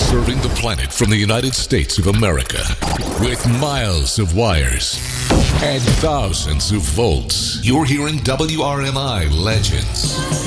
Serving the planet from the United States of America. With miles of wires and thousands of volts. You're hearing WRMI Legends.